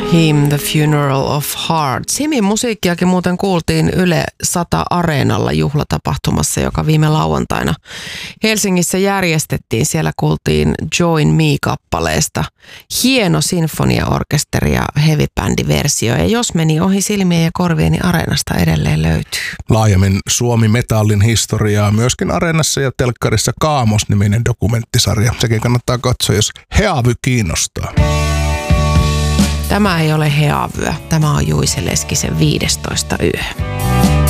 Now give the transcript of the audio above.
Him, The Funeral of Hearts. Himin musiikkiakin muuten kuultiin Yle 100 Areenalla juhlatapahtumassa, joka viime lauantaina Helsingissä järjestettiin. Siellä kuultiin Join Me-kappaleesta hieno sinfoniaorkesteri ja heavy-bändiversio. Ja jos meni ohi silmien ja korvien, niin Areenasta edelleen löytyy. Laajemmin Suomi-metallin historiaa myöskin Areenassa ja telkkarissa Kaamos-niminen dokumenttisarja. Sekin kannattaa katsoa, jos heavy kiinnostaa. Tämä ei ole heavyä. Tämä on Juise Leskisen 15 yö.